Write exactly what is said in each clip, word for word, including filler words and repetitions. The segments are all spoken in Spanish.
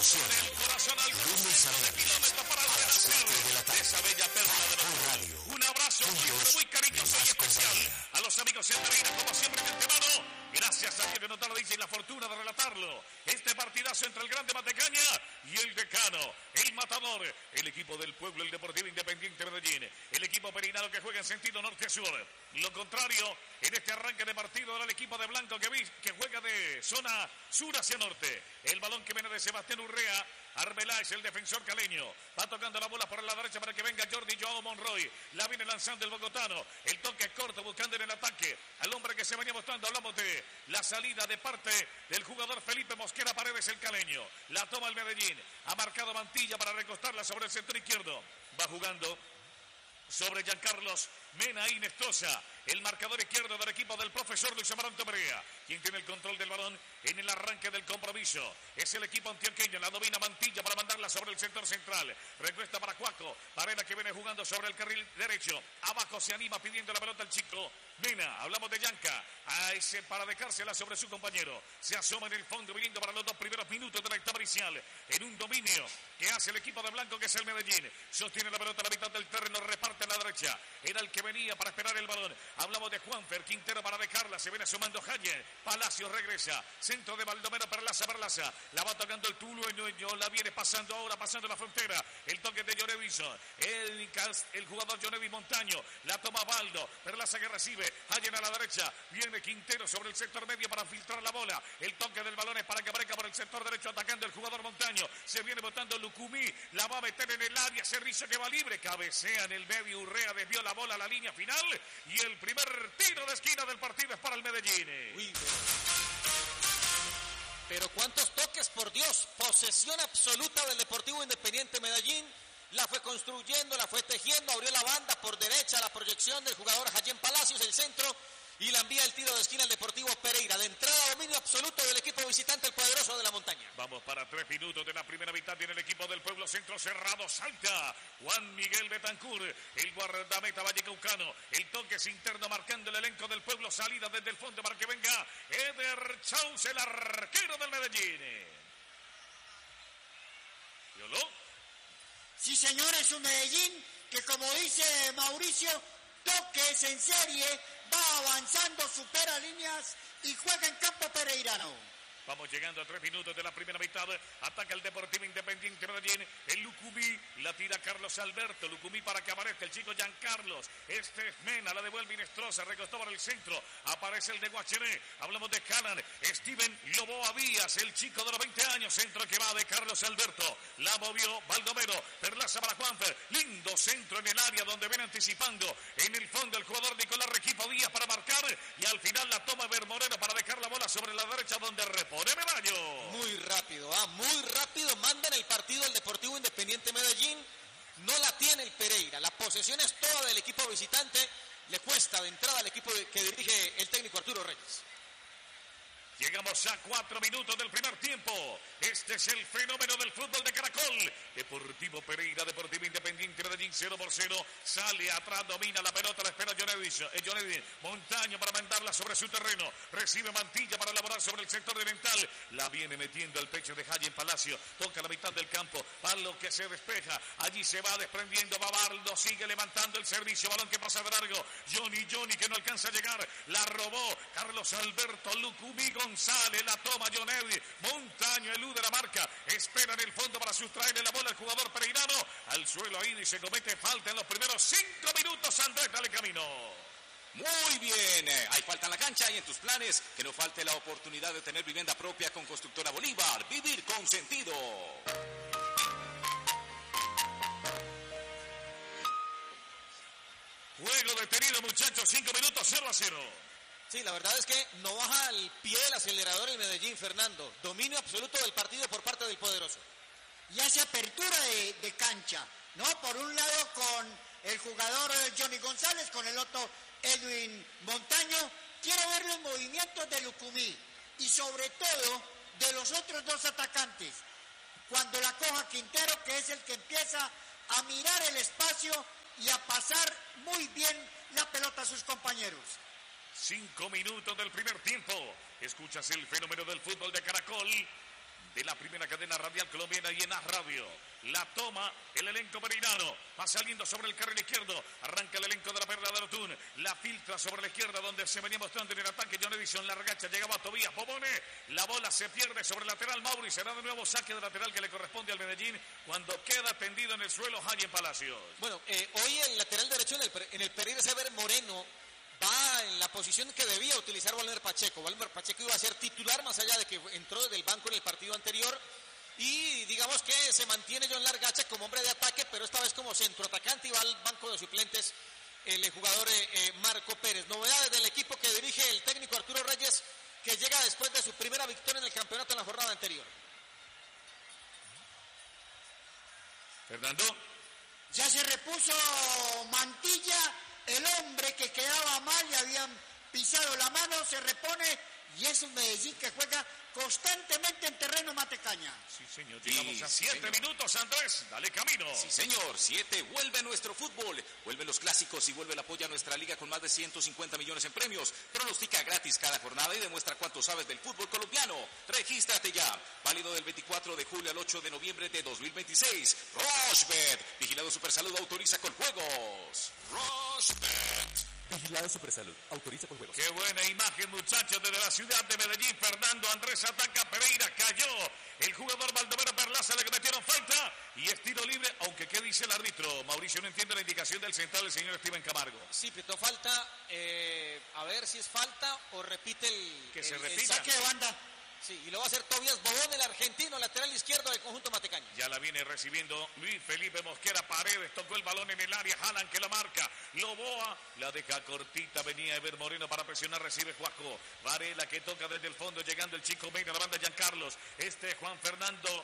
Del corazón al centro de kilómetros para el renacer de esa bella perla de la radio. Un abrazo muy, muy cariñoso y especial a los amigos de Pereira, como siempre de antemano. Gracias a Dios que no te lo dice y la fortuna de relatarlo. Este partidazo entre el Grande Matecaña y el Decano, el Matador, el equipo del pueblo, el Deportivo Independiente Medellín, el equipo perinado que juega en sentido norte a sur. Lo contrario, en este arranque de partido era el equipo de Blanco que, vi, que juega de zona sur hacia norte. El balón que viene de Sebastián Urrea. Arbeláez, el defensor caleño, va tocando la bola por la derecha para que venga Jordi Joao Monroy, la viene lanzando el bogotano, el toque corto buscando en el ataque al hombre que se venía mostrando. Hablamos de la salida de parte del jugador Felipe Mosquera Paredes, el caleño, la toma el Medellín, ha marcado Mantilla para recostarla sobre el sector izquierdo, va jugando sobre Giancarlos Mena y Nestosa, el marcador izquierdo del equipo del profesor Luis Amaranto Perea, quien tiene el control del balón en el arranque del compromiso. Es el equipo antioqueño, la domina Mantilla para mandarla sobre el sector central. Recuesta para Cuaco, Varela que viene jugando sobre el carril derecho. Abajo se anima pidiendo la pelota el chico Mena. Hablamos de Yanca, a ese para dejársela sobre su compañero. Se asoma en el fondo, viniendo para los dos primeros minutos de la etapa inicial, en un dominio que hace el equipo de Blanco, que es el Medellín. Sostiene la pelota a la mitad del terreno, reparte a la derecha. Era el que venía para esperar el balón. Hablamos de Juanfer, Quintero para dejarla, se viene sumando Jaye, Palacio regresa, centro de Baldomero, Perlaza, Perlaza, la va tocando el Tulueño, la viene pasando ahora, pasando la frontera, el toque de Jonevison, el, el jugador Jonevi Montaño, la toma Baldo, Perlaza que recibe, Jaye a la derecha, viene Quintero sobre el sector medio para filtrar la bola, el toque del balón es para que aparezca por el sector derecho atacando el jugador Montaño, se viene botando Lucumí, la va a meter en el área, servicio que va libre, cabecea en el medio, Urrea desvió la bola a la línea final y el primer tiro de esquina del partido es para el Medellín. Uy, pero cuántos toques, por Dios. Posesión absoluta del Deportivo Independiente Medellín. La fue construyendo, la fue tejiendo, abrió la banda por derecha, la proyección del jugador Jayén Palacios, el centro, y la envía el tiro de esquina al Deportivo Pereira. De entrada, dominio absoluto del equipo visitante, el poderoso de la montaña. Vamos para tres minutos de la primera mitad. Tiene el equipo del pueblo, centro cerrado, salta Juan Miguel Betancur, el guardameta vallecaucano. El toque es interno marcando el elenco del pueblo, salida desde el fondo para que venga Eder Chaus, el arquero del Medellín. ¿Violó? Sí, señor, es un Medellín que, como dice Mauricio, toques en serie, va avanzando, supera líneas y juega en campo pereirano. Vamos llegando a tres minutos de la primera mitad. Ataca el Deportivo Independiente Medellín. El Lucumí la tira Carlos Alberto. Lucumí para que aparezca el chico Giancarlos. Este es Mena, la devuelve Inestrosa. Recostó por el centro. Aparece el de Guachené. Hablamos de Canan. Steven Loboa Díaz, el chico de los veinte años. Centro que va de Carlos Alberto. La movió Baldomero. Perlaza para Juanfer. Lindo centro en el área donde ven anticipando. En el fondo el jugador Nicolás Requipo Díaz para marcar. Y al final la toma Ver Moreno para dejar la bola sobre la derecha donde repone Medallo. Muy rápido, ah, muy rápido. Mandan el partido el Deportivo Independiente Medellín. No la tiene el Pereira. La posesión es toda del equipo visitante. Le cuesta de entrada al equipo que dirige el técnico Arturo Reyes. Llegamos a cuatro minutos del primer tiempo. Este es el fenómeno del fútbol de Caracol. Deportivo Pereira, Deportivo Independiente Medellín, cero por cero. Sale atrás, domina la pelota, la espera Jonevis. Eh, Jonevis, Montaño para mandarla sobre su terreno. Recibe Mantilla para elaborar sobre el sector de Mental. La viene metiendo al pecho de Jaye en Palacio. Toca la mitad del campo. Baldo que se despeja. Allí se va desprendiendo. Babaldo sigue levantando el servicio. Balón que pasa de largo. Johnny, Johnny que no alcanza a llegar. La robó Carlos Alberto Lucumí González, la toma Jonevi, Montaño elude la marca, espera en el fondo para sustraerle la bola al jugador pereirano, al suelo ahí y se comete falta en los primeros cinco minutos. Andrés, dale camino. Muy bien, hay falta en la cancha y en tus planes, que no falte la oportunidad de tener vivienda propia con Constructora Bolívar, vivir con sentido. Juego detenido, muchachos, cinco minutos, cero a cero. Sí, la verdad es que no baja el pie del acelerador el Medellín, Fernando. Dominio absoluto del partido por parte del poderoso. Y hace apertura de, de cancha, ¿no? Por un lado con el jugador Johnny González, con el otro Edwin Montaño. Quiero ver los movimientos de Lucumí y sobre todo de los otros dos atacantes. Cuando la coja Quintero, que es el que empieza a mirar el espacio y a pasar muy bien la pelota a sus compañeros. Cinco minutos del primer tiempo. Escuchas el fenómeno del fútbol de Caracol. de la primera cadena radial colombiana y en A Radio. La toma el elenco pereirano, va saliendo sobre el carril izquierdo, arranca el elenco de la Perla de Arotún, la filtra sobre la izquierda donde se venía mostrando en el ataque John Edison, la regacha llegaba a Tobías Bobone, la bola se pierde sobre el lateral Mauri, será de nuevo saque de lateral que le corresponde al Medellín cuando queda tendido en el suelo Hayen Palacios. Bueno, eh, hoy el lateral derecho en el, en el Pereira Sever Moreno va en la posición que debía utilizar Walmer Pacheco. Walmer Pacheco iba a ser titular más allá de que entró desde el banco en el partido anterior. Y digamos que se mantiene John Largacha como hombre de ataque, pero esta vez como centroatacante y va al banco de suplentes el jugador eh, eh, Marco Pérez. Novedades del equipo que dirige el técnico Arturo Reyes, que llega después de su primera victoria en el campeonato en la jornada anterior. Fernando. Ya se repuso Mantilla, el hombre que quedaba mal, le habían pisado la mano, se repone y es un Medellín que juega constantemente en terreno Matecaña. Sí, señor. Llegamos sí, a siete señor. minutos, Andrés. Dale camino. Sí, señor. Siete. Vuelve nuestro fútbol. Vuelve los clásicos y vuelve el apoyo a nuestra liga con más de ciento cincuenta millones en premios. Pronostica gratis cada jornada y demuestra cuánto sabes del fútbol colombiano. Regístrate ya. Válido del veinticuatro de julio al ocho de noviembre de dos mil veintiséis. Rochebet. Vigilado Supersalud. Autoriza con juegos. Rochebet. Vigilado Supersalud. Autoriza por juegos. Qué buena imagen, muchachos, desde la ciudad de Medellín. Fernando Andrés ataca, Pereira cayó. El jugador Baldomero Perlaza le cometieron falta y es tiro libre, aunque ¿qué dice el árbitro? Mauricio no entiende la indicación del central, el señor Steven Camargo. Sí, pitó falta. Eh, a ver si es falta o repite el... Que el, se el repita. Saque de banda. Sí, y lo va a hacer Tobías Bobón, el argentino, lateral izquierdo del conjunto Matecaña. Ya la viene recibiendo Luis Felipe Mosquera Paredes, tocó el balón en el área, Jalan que la marca, Loboa, la deja cortita, venía Ever Moreno para presionar, recibe Juaco, Varela que toca desde el fondo, llegando el chico Mena, la banda Giancarlos, este Juan Fernando,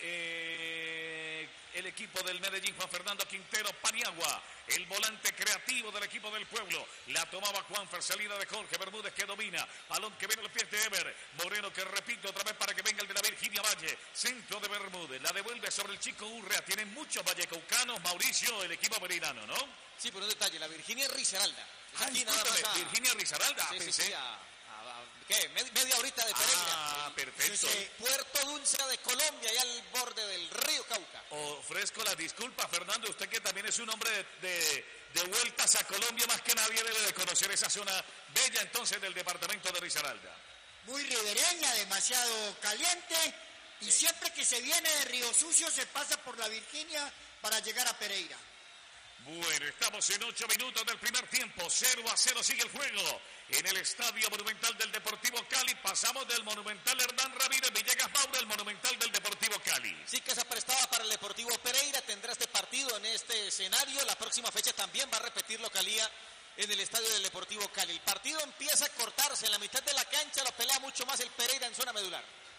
eh, el equipo del Medellín, Juan Fernando Quintero Paniagua, el volante creativo del equipo del pueblo, la tomaba Juanfer, salida de Jorge Bermúdez que domina, balón que viene a los pies de Ever, Moreno que repite otra vez para que venga el de la Virginia Valle, centro de Bermúdez, la devuelve sobre el chico Urrea, tienen muchos vallecaucanos, Mauricio, el equipo pereirano, ¿no? Sí, pero un detalle, la Virginia Risaralda. Es Ah, aquí nada más a- Virginia Risaralda, Sí, sí, pensé. sí, a, a- a- ¿qué? Med- media horita de Pereira. Ah, perfecto. Sí, Puerto Dulce de Colombia, allá al borde del río Cauca. Ofrezco las disculpas, Fernando, usted que también es un hombre de, de, de vueltas a Colombia, más que nadie debe de conocer esa zona bella entonces del departamento de Risaralda. Muy ribereña, demasiado caliente. Y siempre que se viene de Río Sucio se pasa por la Virginia para llegar a Pereira. Bueno, estamos en ocho minutos del primer tiempo, cero a cero sigue el juego. En el Estadio Monumental del Deportivo Cali, pasamos del Monumental Hernán Ramírez Villegas Maura al Monumental del Deportivo Cali. Sí que se prestaba para el Deportivo Pereira, tendrá este partido en este escenario. La próxima fecha también va a repetir localía en el estadio del Deportivo Cali. El partido empieza a cortarse en la mitad de la cancha, lo pelea mucho más el Pereira en zona medular.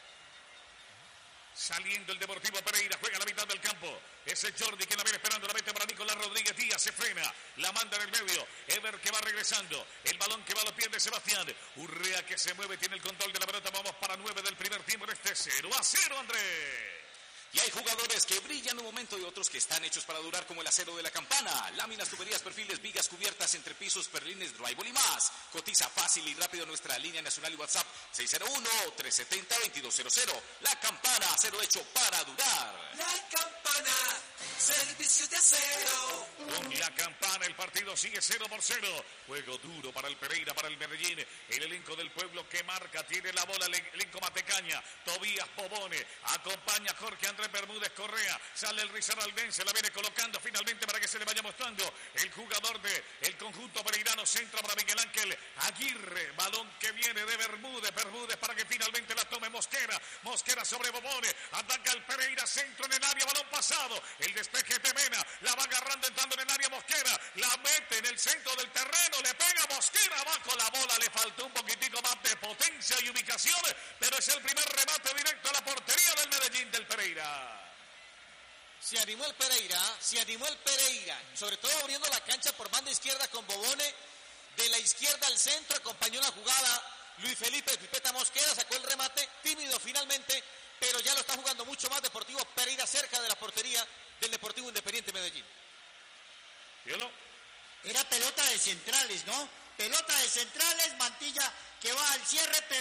Saliendo el Deportivo Pereira, juega a la mitad del campo. Es el Jordi que la viene esperando, la mete para Nicolás Rodríguez Díaz, se frena, la manda en el medio. Ever que va regresando, el balón que va a los pies de Sebastián. Urrea que se mueve, tiene el control de la pelota. Vamos para nueve del primer tiempo en este cero a cero, Andrés. Y hay jugadores que brillan un momento y otros que están hechos para durar como el acero de la campana. Láminas, tuberías, perfiles, vigas, cubiertas, entrepisos, perlines, drywall y más. Cotiza fácil y rápido en nuestra línea nacional y WhatsApp seis cero uno, tres siete cero, dos dos cero cero. La campana, acero hecho para durar. La campana, servicio de acero. Con la campana el partido sigue cero por cero. Juego duro para el Pereira, para el Medellín. El elenco del pueblo que marca, tiene la bola el elenco Matecaña. Tobías Pobone, acompaña a Jorge Andrés Bermúdez Correa. Sale el Risaraldense, la viene colocando finalmente para que se le vaya mostrando el jugador de el conjunto pereirano. Centro para Miguel Ángel Aguirre. Balón que viene de Bermúdez. Bermúdez para que finalmente la tome Mosquera. Mosquera sobre Bobone. Ataca el Pereira, centro en el área, balón pasado. El despeje de Mena, la va agarrando entrando en el área Mosquera. La mete en el centro del terreno, le pega Mosquera abajo la bola. Le faltó un poquitico más de potencia y ubicación, pero es el primer remate directo a la portería del Medellín del Pereira. Se animó el Pereira, se animó el Pereira, sobre todo abriendo la cancha por banda izquierda con Bobone, de la izquierda al centro, acompañó la jugada Luis Felipe Pipeta Mosquera, sacó el remate, tímido finalmente, pero ya lo está jugando mucho más Deportivo Pereira cerca de la portería del Deportivo Independiente Medellín. ¿Cielo? Era pelota de centrales, ¿no? Pelota de centrales, Mantilla que va al cierre, pero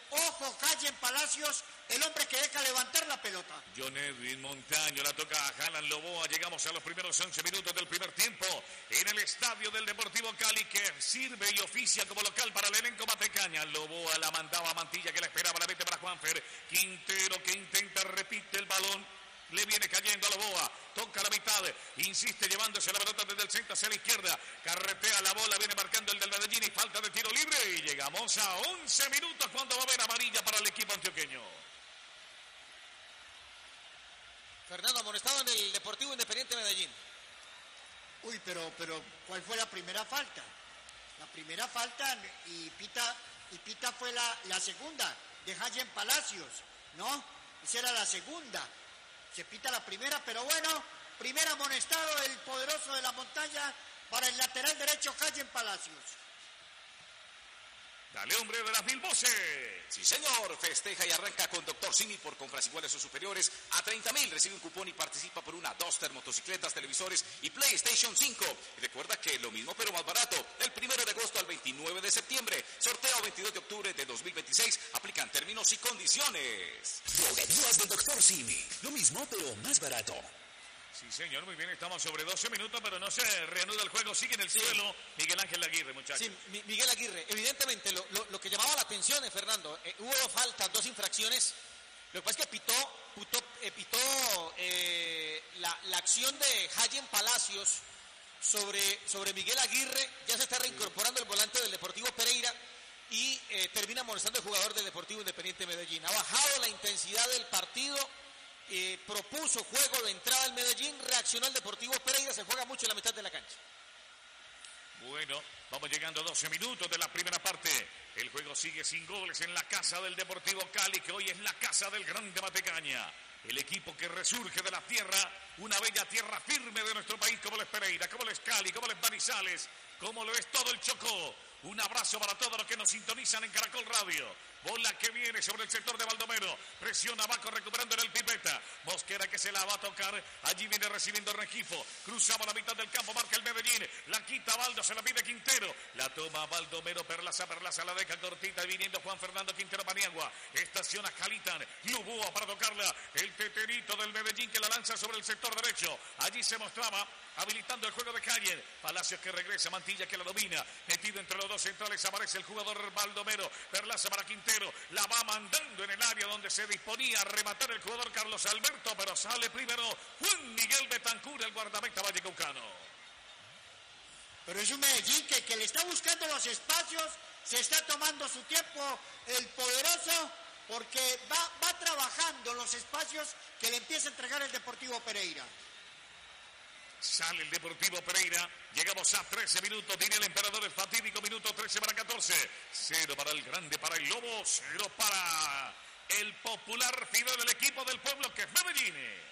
ojo, Hayen Palacios, el hombre que deja levantar la pelota. John Edwin Montaño, la toca a Alan Loboa. Llegamos a los primeros once minutos del primer tiempo en el estadio del Deportivo Cali, que sirve y oficia como local para el elenco Matecaña. Loboa la mandaba a Mantilla, que la esperaba, la mete para Juanfer. Quintero, que intenta, repite el balón. Le viene cayendo a Loboa, toca la mitad, insiste llevándose la pelota desde el centro hacia la izquierda, carretea la bola, viene marcando el del Medellín y falta de tiro libre, y llegamos a once minutos cuando va a haber amarilla para el equipo antioqueño. Fernando, amonestado en el Deportivo Independiente Medellín. Uy, pero, pero, ¿cuál fue la primera falta? La primera falta, y Pita, y Pita fue la, la segunda, de Hayen Palacios, ¿no? Esa era la segunda. Se pita la primera, pero bueno, primer amonestado el poderoso de la montaña para el lateral derecho, Hayen Palacios. Dale, hombre de las mil voces. Sí, señor. Festeja y arranca con Doctor Simi por compras iguales o superiores a treinta mil. Recibe un cupón y participa por una, Duster, motocicletas, televisores y PlayStation cinco. Y recuerda que lo mismo pero más barato. Del primero de agosto al veintinueve de septiembre. Sorteo veintidós de octubre de dos mil veintiséis. Aplican términos y condiciones. Droguerías del Doctor Simi. Lo mismo pero más barato. Sí, señor, muy bien, estamos sobre doce minutos, pero no se reanuda el juego, sigue en el sí. suelo Miguel Ángel Aguirre, muchachos. Sí, Mi- Miguel Aguirre, evidentemente lo, lo, lo que llamaba la atención, eh, Fernando, eh, hubo dos faltas, dos infracciones. Lo que pasa es que pitó, pitó, eh, pitó eh, la, la acción de Hayen Palacios sobre, sobre Miguel Aguirre, ya se está reincorporando el volante del Deportivo Pereira y eh, termina molestando el jugador del Deportivo Independiente Medellín. Ha bajado la intensidad del partido. Eh, propuso juego de entrada al Medellín, reaccionó el Deportivo Pereira, se juega mucho en la mitad de la cancha. Bueno, vamos llegando a doce minutos de la primera parte. El juego sigue sin goles en la casa del Deportivo Cali, que hoy es la casa del Grande Matecaña. El equipo que resurge de la tierra, una bella tierra firme de nuestro país, como lo es Pereira, como lo es Cali, como lo es Manizales, como lo es todo el Chocó. Un abrazo para todos los que nos sintonizan en Caracol Radio. Bola que viene sobre el sector de Baldomero. Presiona Baco recuperando en el pipeta. Mosquera que se la va a tocar. Allí viene recibiendo Rengifo. Cruzaba la mitad del campo, marca el Medellín. La quita Baldo, se la pide Quintero. La toma Baldomero, Perlaza, Perlaza la deja cortita. Y viniendo Juan Fernando Quintero Paniagua. Estaciona Calitan. Luboa para tocarla. El teterito del Medellín que la lanza sobre el sector derecho. Allí se mostraba habilitando el juego de Hayen. Palacios que regresa, Mantilla que la domina. Metido entre los dos centrales aparece el jugador Baldomero. Perlaza para Quintero. La va mandando en el área donde se disponía a rematar el jugador Carlos Alberto, pero sale primero Juan Miguel Betancur, el guardameta vallecaucano. Pero es un Medellín que, que le está buscando los espacios, se está tomando su tiempo el poderoso, porque va, va trabajando los espacios que le empieza a entregar el Deportivo Pereira. Sale el Deportivo Pereira. Llegamos a trece minutos. Tiene el emperador el fatídico minuto trece para catorce. Cero para el grande, para el Lobo. Cero para el popular fidel del equipo del pueblo que es Medellín.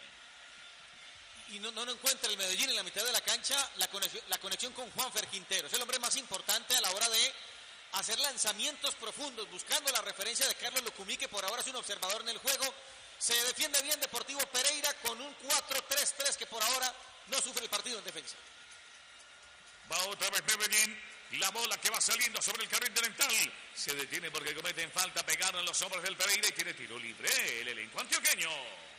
Y no, no, no encuentra el Medellín en la mitad de la cancha la conexión, la conexión con Juanfer Quintero. Es el hombre más importante a la hora de hacer lanzamientos profundos, buscando la referencia de Carlos Lucumí, que por ahora es un observador en el juego. Se defiende bien Deportivo Pereira con un cuatro tres tres que por ahora no sufre el partido en defensa. Va otra vez Medellín. La bola que va saliendo sobre el carril dental. Se detiene porque cometen falta. Pegaron los hombres del Pereira y tiene tiro libre el elenco antioqueño.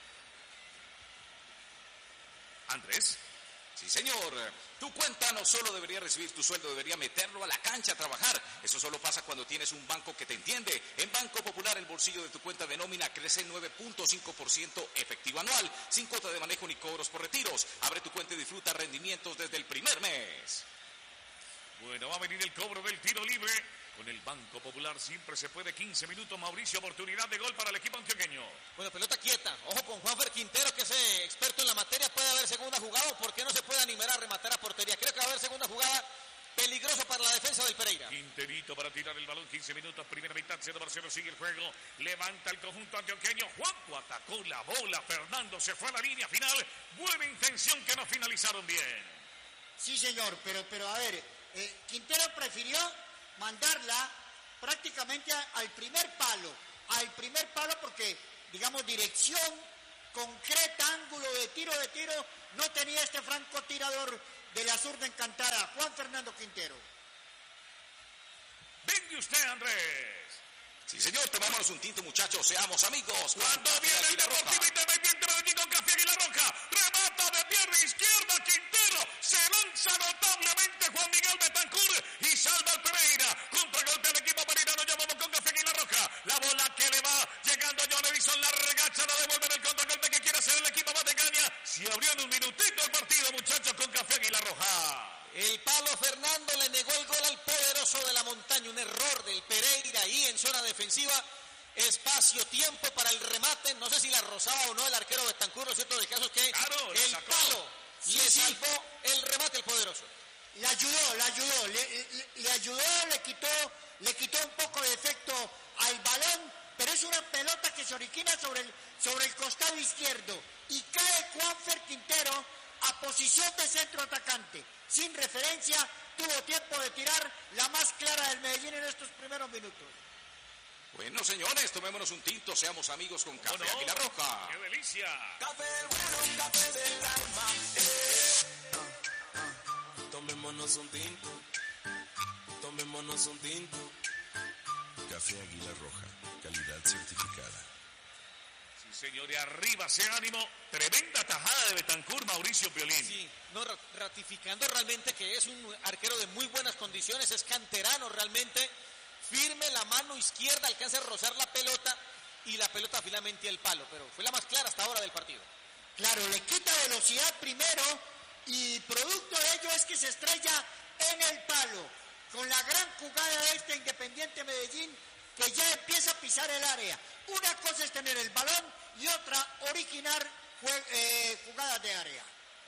Andrés. Sí, señor. Tu cuenta no solo debería recibir tu sueldo, debería meterlo a la cancha a trabajar. Eso solo pasa cuando tienes un banco que te entiende. En Banco Popular el bolsillo de tu cuenta de nómina crece nueve punto cinco por ciento efectivo anual, sin cuota de manejo ni cobros por retiros. Abre tu cuenta y disfruta rendimientos desde el primer mes. Bueno, va a venir el cobro del tiro libre. Con el Banco Popular siempre se puede. quince minutos, Mauricio, oportunidad de gol para el equipo antioqueño. Bueno, pelota quieta. Ojo con Juanfer Quintero, que es eh, experto en la materia. Puede haber segunda jugada, o por qué no se puede animar a rematar a portería. Creo que va a haber segunda jugada. Peligroso para la defensa del Pereira. Quinterito para tirar el balón. quince minutos, primera mitad. cero por cero sigue el juego. Levanta el conjunto antioqueño. Juanjo atacó la bola. Fernando se fue a la línea final. Buena intención que no finalizaron bien. Sí, señor, pero, pero a ver, eh, Quintero prefirió mandarla prácticamente a, al primer palo, al primer palo porque, digamos, dirección concreta, ángulo de tiro de tiro, no tenía este francotirador de la zurda encantada, Juan Fernando Quintero. Venga usted, Andrés. Sí, señor, tomémonos un tinto, muchachos, seamos amigos. Cuando viene el Deportivo Independiente Medellín con Café Águila Roja, remata de pierna izquierda Quintero, se lanza notablemente Juan Miguel Betancur y salva al Pereira. Contragolpe al equipo pereirano, ya vamos con Café Águila Roja. La bola que le va llegando a John Edison, la regacha, la devuelve en el contragolpe que quiere hacer el equipo Matecaña. Se abrió en un minutito el partido, muchachos, con Café Águila Roja. El Palo Fernando le negó el gol al poderoso de la montaña, un error del Pereira ahí en zona defensiva, espacio, tiempo para el remate, no sé si la rozaba o no el arquero Betancur, lo cierto del caso es que claro, el sacó. Palo Sí, le sí. salvó el remate el poderoso. Le ayudó, le ayudó, le, le- le ayudó, le quitó, le quitó un poco de efecto al balón, pero es una pelota que se origina sobre el, sobre el costado izquierdo y cae Juanfer Quintero a posición de centro atacante. Sin referencia, tuvo tiempo de tirar la más clara del Medellín en estos primeros minutos. Bueno, señores, tomémonos un tinto, seamos amigos con Café ¿O no? Águila Roja. ¡Qué delicia! Café bueno, café del alma. Eh. Ah, ah. Tomémonos un tinto. Tomémonos un tinto. Café Águila Roja, calidad certificada. Sí, señor, y arriba ese ánimo. Tremenda tajada de Betancur, Mauricio Piolín. Sí, no, ra- ratificando realmente que es un arquero de muy buenas condiciones, es canterano realmente, firme, la mano izquierda, alcanza a rozar la pelota y la pelota finalmente al palo, pero fue la más clara hasta ahora del partido. Claro, le quita velocidad primero y producto de ello es que se estrella en el palo, con la gran jugada de este Independiente Medellín que ya empieza a pisar el área. Una cosa es tener el balón y otra originar jue- eh, jugadas de área.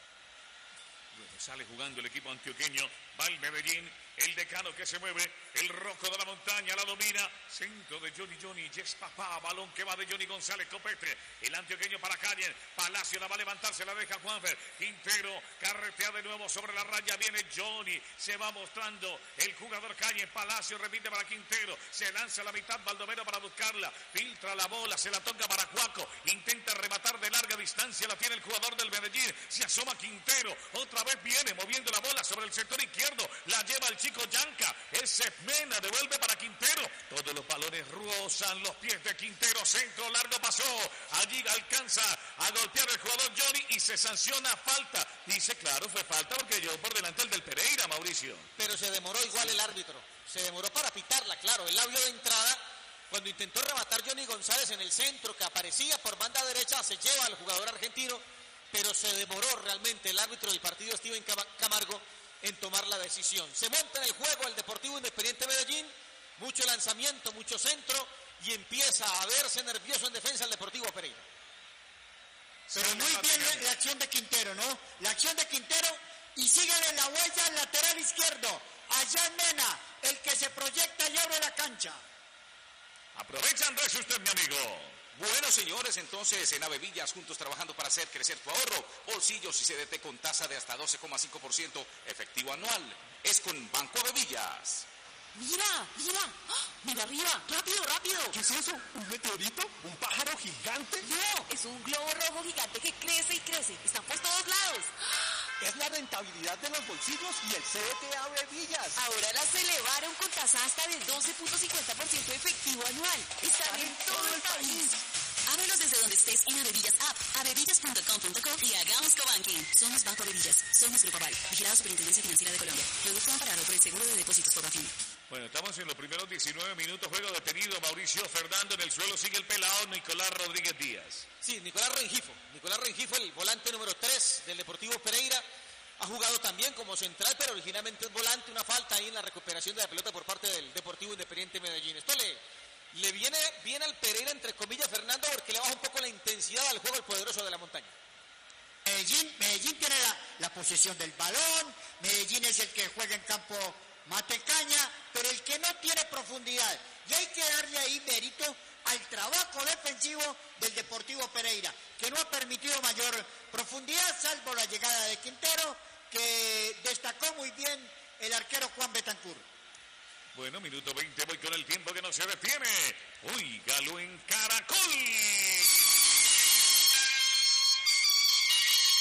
Bueno, sale jugando el equipo antioqueño, va el Medellín, el decano que se mueve, el rojo de la montaña la domina, centro de Johnny Johnny, Yes Papá, balón que va de Johnny González Copete, el antioqueño para Calle, Palacio la va a levantar, se la deja Juanfer, Quintero, carretea de nuevo sobre la raya, viene Johnny, se va mostrando el jugador Calle, Palacio repite para Quintero, se lanza a la mitad Baldomero para buscarla, filtra la bola, se la toca para Cuaco, intenta rematar de larga distancia, la tiene el jugador del Medellín, se asoma Quintero, otra vez viene moviendo la bola sobre el sector izquierdo, la lleva el chico Yanca, ese Mena devuelve para Quintero, todos los balones rozan los pies de Quintero, centro largo pasó, allí alcanza a golpear el jugador Johnny y se sanciona falta, dice claro fue falta porque llevó por delante el del Pereira, Mauricio. Pero se demoró igual el árbitro, se demoró para pitarla, claro, el labio de entrada, cuando intentó rematar Johnny González en el centro, que aparecía por banda derecha, se lleva al jugador argentino, pero se demoró realmente el árbitro del partido, Steven Cam- Camargo, en tomar la decisión. Se monta en el juego el Deportivo Independiente Medellín, mucho lanzamiento, mucho centro, y empieza a verse nervioso en defensa el Deportivo Pereira. Pero muy bien la, la acción de Quintero, ¿no? La acción de Quintero y síguele la huella al lateral izquierdo. Allá en Mena, el que se proyecta y abre la cancha. Aprovecha Andrés usted, mi amigo. Bueno, señores, entonces en Avevillas, juntos trabajando para hacer crecer tu ahorro. Bolsillos y C D T con tasa de hasta doce coma cinco por ciento efectivo anual. Es con Banco Avevillas. Mira, mira, ¡ah! Mira arriba, rápido, rápido. ¿Qué es eso? ¿Un meteorito? ¿Un pájaro gigante? No, es un globo rojo gigante que crece y crece. Están por todos lados. Es la rentabilidad de los bolsillos y el C D T Avevillas. Ahora las elevaron con tasa hasta del doce punto cincuenta por ciento efectivo anual. Están en todo el país. Ábrelos desde donde estés en Avevillas App, avevillas punto com punto co y hagamos cobanking. Somos Banco Avevillas, somos Grupo Aval, vigilado Superintendencia Financiera de Colombia. Producto amparado por el Seguro de Depósitos por Bafin. Bueno, estamos en los primeros diecinueve minutos, juego detenido, Mauricio Fernando en el suelo, sigue el pelado Nicolás Rodríguez Díaz. Sí, Nicolás Rengifo. Nicolás Rengifo, el volante número tres del Deportivo Pereira, ha jugado también como central, pero originalmente es volante, una falta ahí en la recuperación de la pelota por parte del Deportivo Independiente Medellín. Esto le, le viene bien al Pereira, entre comillas, Fernando, porque le baja un poco la intensidad al juego el poderoso de la montaña. Medellín, Medellín tiene la, la posesión del balón, Medellín es el que juega en campo Matecaña, pero el que no tiene profundidad. Y hay que darle ahí mérito al trabajo defensivo del Deportivo Pereira, que no ha permitido mayor profundidad, salvo la llegada de Quintero, que destacó muy bien el arquero Juan Betancur. Bueno, minuto veinte, voy con el tiempo que no se detiene. Óigalo en Caracol.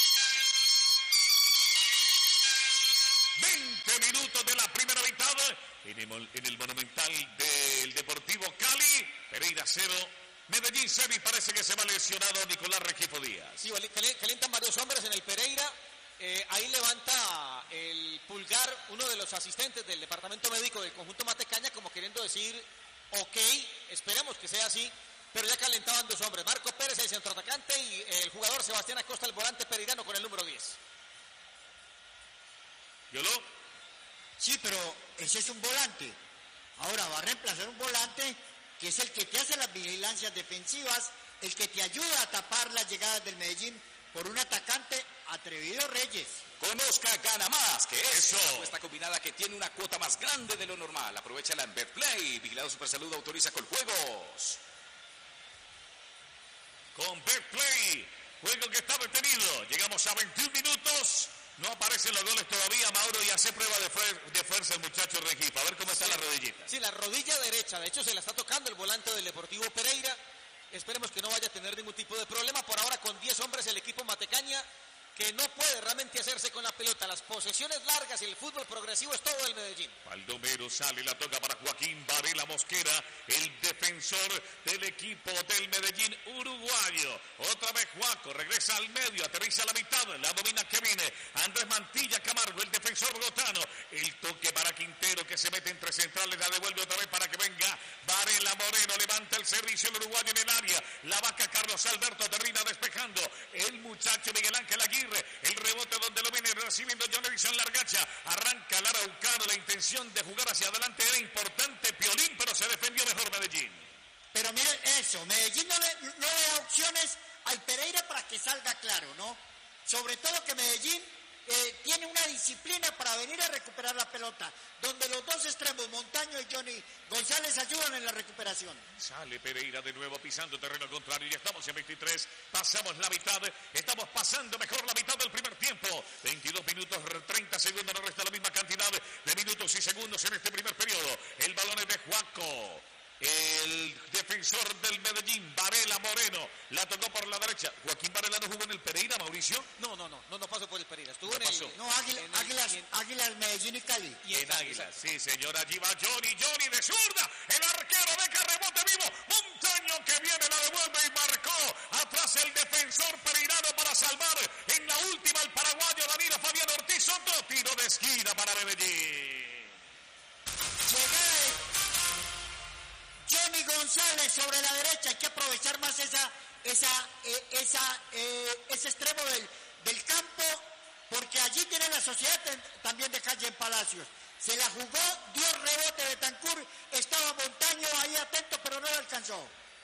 veinte minutos de la primera mitad en el, en el Monumental del Deportivo Cali. Pereira cero, Medellín cero, y parece que se va lesionado Nicolás Regifo Díaz. Sí, calientan varios hombres en el Pereira. Eh, ahí levanta el pulgar uno de los asistentes del departamento médico del conjunto Matecaña, como queriendo decir, ok, esperemos que sea así, pero ya calentaban dos hombres, Marco Pérez, el centroatacante, y el jugador Sebastián Acosta, el volante pereirano, con el número diez. ¿Yolo? Sí, pero ese es un volante. Ahora va a reemplazar un volante que es el que te hace las vigilancias defensivas, el que te ayuda a tapar las llegadas del Medellín por un atacante atrevido, Reyes. Conozca Gana Más, que es Eso. una apuesta combinada que tiene una cuota más grande de lo normal. Aprovechala en Betplay. Vigilado Supersalud, autoriza con juegos. Con Betplay, juego que está detenido. Llegamos a veintiún minutos. No aparecen los goles todavía, Mauro, y hace prueba de, fuer de fuerza el muchacho Regifo. A ver cómo está sí, la rodillita. Sí, la rodilla derecha. De hecho, se la está tocando el volante del Deportivo Pereira. Esperemos que no vaya a tener ningún tipo de problema. Por ahora, con diez hombres, el equipo Matecaña, que no puede realmente hacerse con la pelota. Las posesiones largas y el fútbol progresivo es todo del Medellín. Baldomero sale, la toca para Joaquín Varela Mosquera, el defensor del equipo del Medellín uruguayo. Otra vez Juaco, regresa al medio, aterriza a la mitad, la domina Kevin. Andrés Mantilla Camargo, el defensor bogotano. El toque para Quintero, que se mete entre centrales, la devuelve otra vez para que venga Varela Moreno, levanta el servicio el uruguayo en el área. La vaca Carlos Alberto termina despejando. El muchacho Miguel Ángel Aguirre, el rebote donde lo viene recibiendo John Edison Largacha. Arranca el araucano, la intención de jugar hacia adelante era importante, Piolín, pero se defendió mejor Medellín. Pero miren eso, Medellín no le, no le da opciones al Pereira para que salga claro, ¿no? Sobre todo que Medellín eh, tiene una disciplina para venir a recuperar la pelota, donde los dos extremos, Montaño y Johnny González, ayudan en la recuperación. Sale Pereira de nuevo pisando terreno contrario, ya estamos en veintitrés, pasamos la mitad, estamos pasando mejor la mitad del primer tiempo. veintidós minutos, treinta segundos, nos resta la misma cantidad de minutos y segundos en este primer periodo. El balón es de Juaco. El defensor del Medellín, Varela Moreno, la tocó por la derecha. Joaquín Varela no jugó en el Pereira, Mauricio. No, no, no, no, no pasó por el Pereira. Estuvo No en pasó. el. No, Águila, en el- Águilas, en- Águilas, Medellín y Cali. y En Águilas, sí señor, allí va Johnny, Johnny de zurda, el arquero deja rebote vivo, Montaño que viene, la devuelve y marcó, atrás el defensor pereirano para salvar, en la última el paraguayo Danilo Fabián Ortiz, otro tiro de esquina para Medellín. Llegada de Johnny González sobre la derecha, hay que aprovechar más esa, esa, eh, esa, eh, ese extremo del, del campo, porque allí tiene la sociedad también de Calle en Palacios. Se la jugó, dio rebote de Tancur, estaba Montaño ahí atento, pero no lo alcanzó.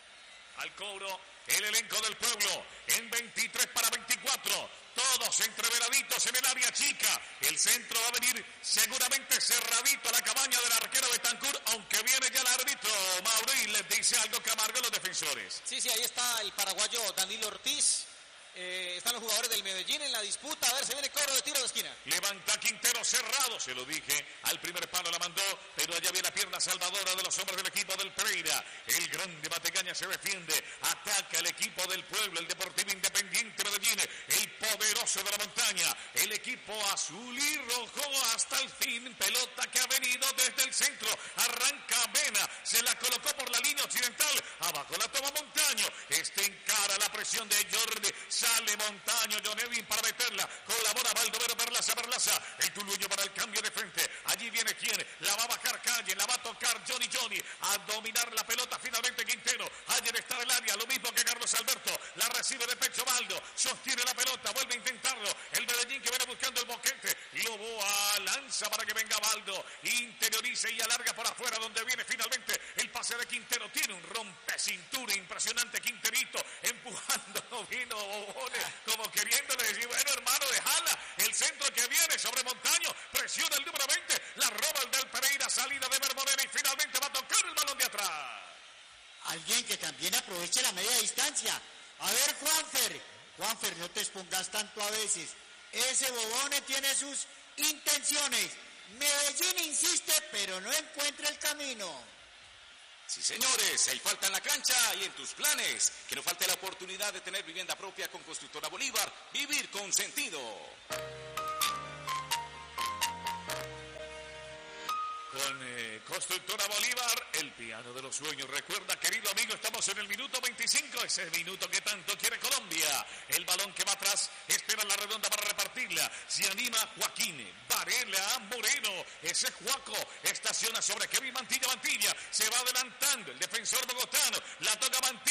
Al cobro, el elenco del pueblo, en veintitrés para veinticuatro, todos entreveraditos en el área chica. El centro va a venir seguramente cerradito a la cabaña del arquero Betancur, aunque viene ya el árbitro Mauro y les dice algo Camargo a los defensores. Sí, sí, ahí está el paraguayo Danilo Ortiz. Eh, están los jugadores del Medellín en la disputa. A ver, se viene cobro de tiro de esquina. Levanta Quintero cerrado, se lo dije, al primer palo la mandó, pero allá viene la pierna salvadora de los hombres del equipo del Pereira. El grande Matecaña se defiende, ataca el equipo del pueblo, el Deportivo Independiente Medellín, el poderoso de la montaña, el equipo azul y rojo hasta el fin, pelota que ha venido desde el centro, arranca Mena, se la colocó por la línea occidental, abajo la toma Montaño, este encara la presión de Jordi, sale Montaño, John Edwin para meterla, colabora Baldomero Perlaza, Perlaza, el tuluño para el cambio de frente, allí viene quien, la va a bajar Calle, la va a tocar Johnny Johnny, a dominar la pelota finalmente Quintero, ayer está en el área, lo mismo que Carlos Alberto, la recibe de pecho Baldo, sostiene la pelota, vuelve a intentarlo, el Medellín que viene buscando el boquete, Loboa lanza para que venga Baldo, interioriza y alarga por afuera donde viene finalmente el pase de Quintero, tiene un rompe cintura impresionante Quinterito, empujando, no vino como queriéndole decir, bueno hermano, dejala, el centro que viene sobre Montaño, presiona el número veinte, la roba el del Pereira, salida de Bermodena y finalmente va a tocar el balón de atrás. Alguien que también aproveche la media distancia. A ver, Juanfer, Juanfer, no te expongas tanto a veces. Ese Bobone tiene sus intenciones. Medellín insiste, pero no encuentra el camino. Sí, señores, hay falta en la cancha y en tus planes. Que no falte la oportunidad de tener vivienda propia con Constructora Bolívar. Vivir con sentido. Con eh, Constructora Bolívar, el piano de los sueños. Recuerda, querido amigo, estamos en el minuto veinticinco, ese minuto que tanto quiere Colombia. El balón que va atrás, espera la redonda para repartirla. Se anima Joaquín, Varela, Moreno, ese Juaco, estaciona sobre Kevin Mantilla, Mantilla, se va adelantando el defensor bogotano, la toca Mantilla.